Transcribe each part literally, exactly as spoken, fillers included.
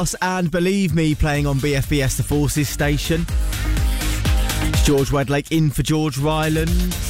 And Believe Me playing on B F B S The Forces station. It's George Wedlake in for George Ryland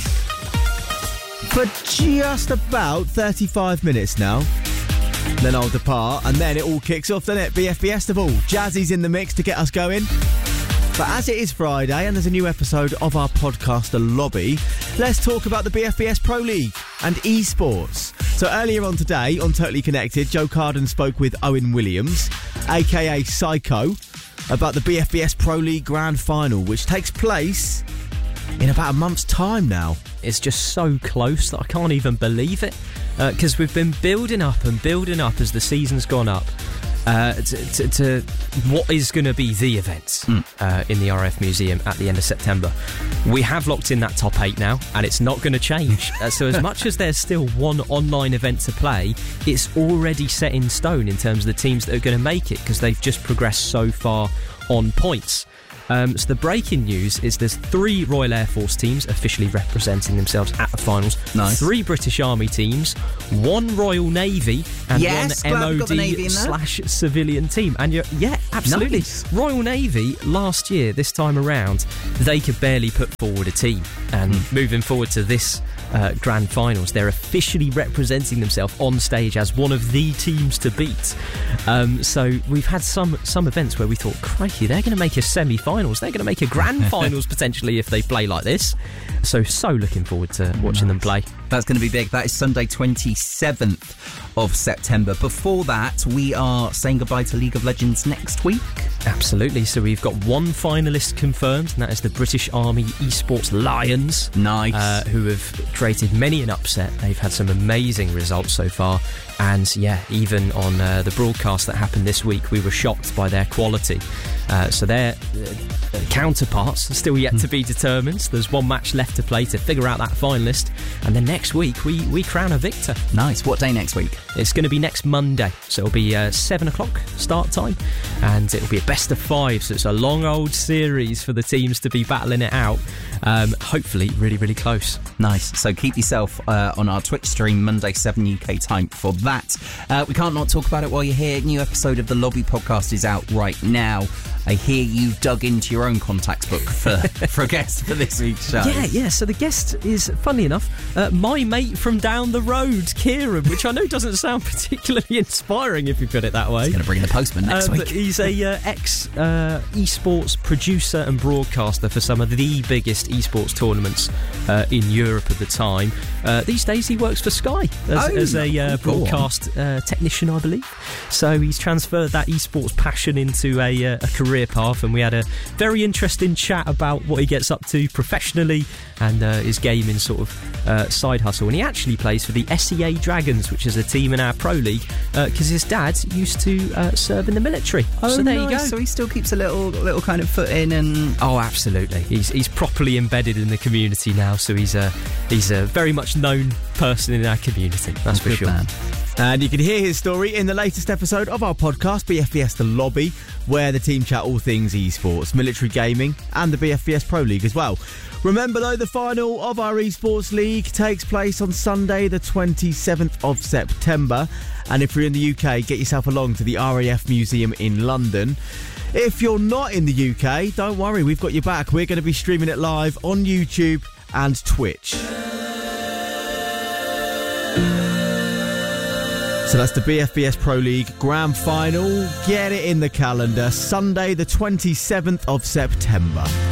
for just about thirty-five minutes now. Then I'll depart, and then it all kicks off, doesn't it? B F B S The Ball. Jazzy's in the mix to get us going. But as it is Friday and there's a new episode of our podcast, The Lobby, let's talk about the B F B S Pro League and esports. So earlier on today, on Totally Connected, Joe Carden spoke with Owen Williams, a k a. Psycho, about the B F B S Pro League Grand Final, which takes place in about a month's time now. It's just so close that I can't even believe it, because uh, we've been building up and building up as the season's gone up uh, to, to, to what is going to be the event mm. uh, in the R F Museum at the end of September. We have locked in that top eight now, and it's not going to change. uh, so as much as there's still one online event to play, it's already set in stone in terms of the teams that are going to make it, because they've just progressed so far on points. Um, so the breaking news is there's three Royal Air Force teams officially representing themselves at the finals. Nice. Three British Army teams, one Royal Navy, and yes, one M O D slash civilian team. And you're, yeah, absolutely. Nice. Royal Navy last year, this time around, they could barely put forward a team. And mm. moving forward to this uh, grand finals, they're officially representing themselves on stage as one of the teams to beat. Um, so we've had some some events where we thought, crikey, they're going to make a semi-final. They're going to make a grand finals potentially if they play like this. So, so looking forward to watching nice. them play. That's going to be big. That is Sunday twenty-seventh of September. Before that, we are saying goodbye to League of Legends next week. Absolutely. So we've got one finalist confirmed, and that is the British Army Esports Lions. Nice. Uh, who have created many an upset. They've had some amazing results so far. And yeah, even on uh, the broadcast that happened this week, we were shocked by their quality. Uh, so their uh, counterparts are still yet to be determined. So there's one match left to play to figure out that finalist. And then next week, we, we crown a victor. Nice. What day next week? It's going to be next Monday. So it'll be uh, seven o'clock start time. And it'll be a best of five. So it's a long old series for the teams to be battling it out. Um, hopefully really, really close. Nice. So keep yourself uh, on our Twitch stream, Monday, seven U K time for that. Uh, we can't not talk about it while you're here. New episode of The Lobby podcast is out right now. I hear you've dug into your own contacts book for, for a guest for this week's show. Yeah, yeah. So the guest is, funnily enough, uh, my mate from down the road, Kieran, which I know doesn't sound particularly inspiring if you put it that way. He's going to bring in the postman next uh, week. But he's a uh, ex uh, esports producer and broadcaster for some of the biggest esports tournaments uh, in Europe at the time. Uh, these days he works for Sky as, oh, as a uh, broadcast uh, technician, I believe. So he's transferred that esports passion into a, uh, a career path, and we had a very interesting chat about what he gets up to professionally and uh, his gaming sort of uh, side hustle. And he actually plays for the S E A Dragons, which is a team in our Pro League, because uh, his dad used to uh, serve in the military. Oh, so there nice. you go. So he still keeps a little little kind of foot in, and oh, absolutely. He's he's properly embedded in the community now. So he's a he's a very much known person in our community. That's for Good sure. Man. And you can hear his story in the latest episode of our podcast, B F B S The Lobby, where the team chat all things esports, military gaming, and the B F B S Pro League as well. Remember, though, the final of our esports league takes place on Sunday, the twenty-seventh of September. And if you're in the U K, get yourself along to the R A F Museum in London. If you're not in the U K, don't worry, we've got your back. We're going to be streaming it live on YouTube and Twitch. So that's the B F B S Pro League Grand Final. Get it in the calendar, Sunday the twenty-seventh of September.